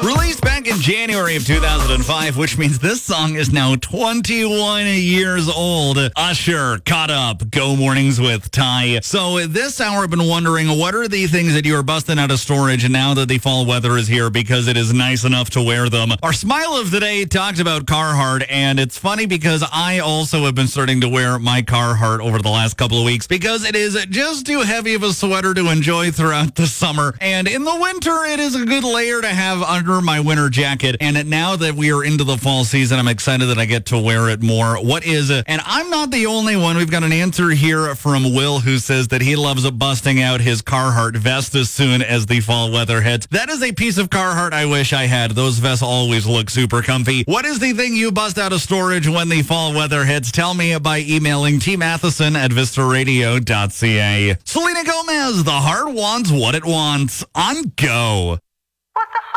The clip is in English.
Released back in January of 2005, which means this song is now 21 years old. Usher, Caught Up, Go Mornings with Ty. So this hour I've been wondering, what are the things that you are busting out of storage now that the fall weather is here because it is nice enough to wear them? Our smile of the day talked about Carhartt, and it's funny because I also have been starting to wear my Carhartt over the last couple of weeks because it is just too heavy of a sweater to enjoy throughout the summer. And in the winter, it is a good layer to have under my winter jacket. And now that we are into the fall season, I'm excited that I get to wear it more. What is it? And I'm not the only one. We've got an answer here from Will, who says that he loves busting out his Carhartt vest as soon as the fall weather hits. That is a piece of Carhartt I wish I had. Those vests always look super comfy. What is the thing you bust out of storage when the fall weather hits? Tell me by emailing tmatheson@vistaradio.ca. Selena Gomez, The Heart Wants What It Wants on Go. What the